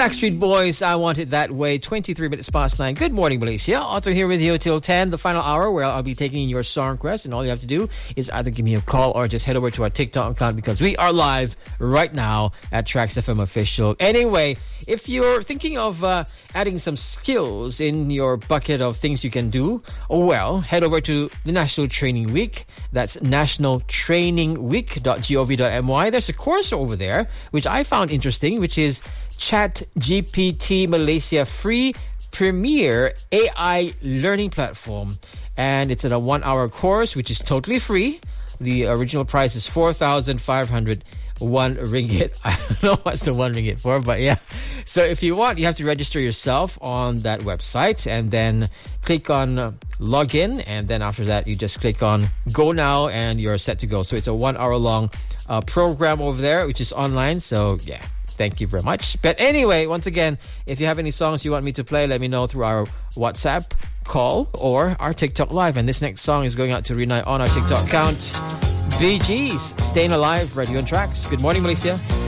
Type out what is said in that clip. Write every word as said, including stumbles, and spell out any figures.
Backstreet Boys, I Want It That Way, twenty-three minutes past nine. Good morning, Malaysia. Otto here with you till ten, the final hour, where I'll be taking in your song requests, and all you have to do is either give me a call or just head over to our TikTok account, because we are live right now at Tracks F M Official. Anyway, if you're thinking of uh, adding some skills in your bucket of things you can do, well, head over to the National Training Week. That's national training week dot gov dot my. There's a course over there, which I found interesting, which is ChatGPT Malaysia free premier A I learning platform. And it's in a one-hour course, which is totally free. The original price is four thousand five hundred one ringgit. I don't know what's the one ringgit for, but yeah. So if you want, you have to register yourself on that website and then click on uh, login. And then after that, you just click on go now and you're set to go. So it's a one hour long uh, program over there, which is online. So yeah. Thank you very much. But anyway, once again, if you have any songs you want me to play, let me know through our WhatsApp call or our TikTok live. And this next song is going out to Renai on our TikTok account. Bee Gees, Staying Alive, Radio and Tracks. Good morning, Malaysia.